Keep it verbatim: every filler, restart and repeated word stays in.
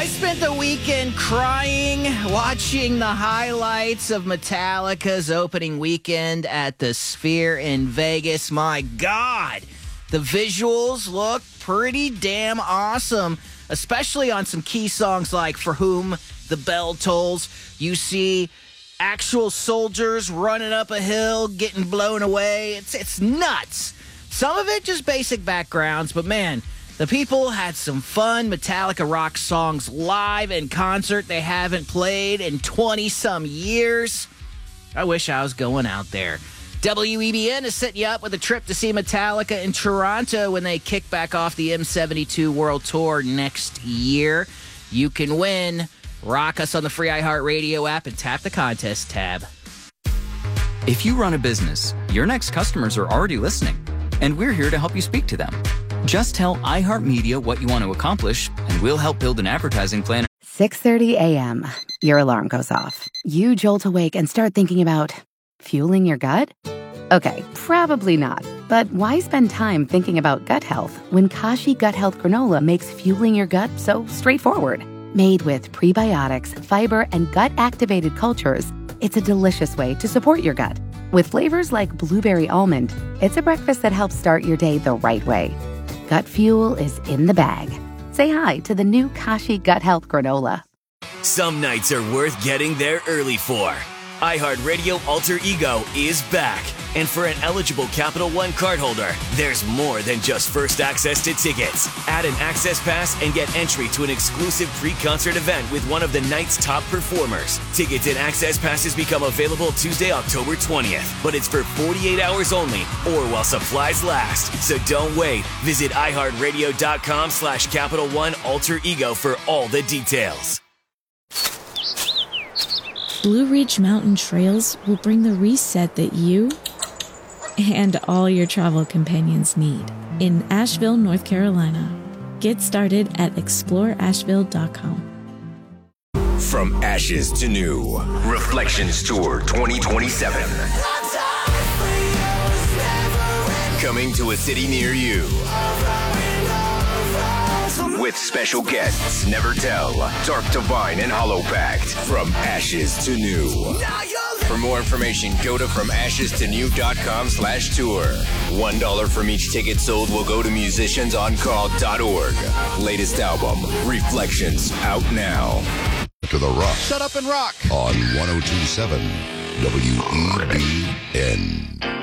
I spent the weekend crying, watching the highlights of Metallica's opening weekend at the Sphere in Vegas. My God, the visuals look pretty damn awesome, especially on some key songs like For Whom the Bell Tolls. You see actual soldiers running up a hill, getting blown away. It's, it's nuts. Some of it just basic backgrounds, but man, the people had some fun. Metallica rock songs live in concert they haven't played in twenty-some years. I wish I was going out there. W E B N is setting you up with a trip to see Metallica in Toronto when they kick back off the M seventy-two World Tour next year. You can win. Rock us on the free iHeartRadio app and tap the contest tab. If you run a business, your next customers are already listening, and we're here to help you speak to them. Just tell iHeartMedia what you want to accomplish, and we'll help build an advertising plan. six thirty a.m. Your alarm goes off. You jolt awake and start thinking about fueling your gut? Okay, probably not. But why spend time thinking about gut health when Kashi Gut Health Granola makes fueling your gut so straightforward? Made with prebiotics, fiber, and gut-activated cultures, it's a delicious way to support your gut. With flavors like blueberry almond, it's a breakfast that helps start your day the right way. Gut fuel is in the bag. Say hi to the new Kashi Gut Health Granola. Some nights are worth getting there early for. iHeartRadio Alter Ego is back. And for an eligible Capital One cardholder, there's more than just first access to tickets. Add an access pass and get entry to an exclusive pre-concert event with one of the night's top performers. Tickets and access passes become available Tuesday, October twentieth. But it's for forty-eight hours only or while supplies last. So don't wait. Visit iHeartRadio.com slash Capital One Alter Ego for all the details. Blue Ridge Mountain Trails will bring the reset that you and all your travel companions need in Asheville, North Carolina. Get started at explore asheville dot com. From ashes to new, Reflections Tour twenty twenty-seven. Coming to a city near you. With special guests Never Tell, Dark Divine, and Hollow Pact. From ashes to new. For more information, go to from ashes to new dot com slash tour. One dollar from each ticket sold will go to musicians on call dot org. Latest album, Reflections, out now. To the rock. Shut up and rock. On one oh two point seven W E B N.